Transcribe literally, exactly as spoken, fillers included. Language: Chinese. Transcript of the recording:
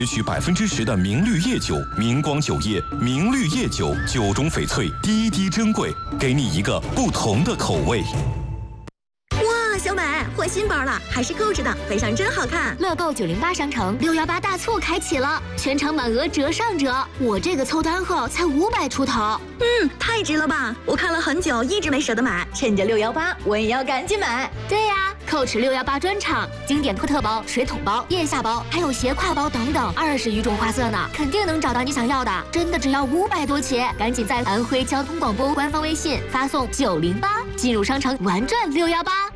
取百分之十的明绿叶酒，明光酒业明绿叶酒，酒中翡翠，滴滴珍贵，给你一个不同的口味。 哇，小美换新包了，还是购置的，背上真好看。 乐购九零八商城六幺八大促开启了，全场满额折上折，我这个凑单后才五百出头。 嗯，太值了吧！我看了很久，一直没舍得买，趁着六幺八，我也要赶紧买。 对呀、啊，蔻驰六幺八专场，经典托特包、水桶包、腋下包，还有斜挎包等等，二十余种花色呢，肯定能找到你想要的。真的只要五百多起，赶紧在安徽交通广播官方微信发送九零八，进入商城玩转六幺八。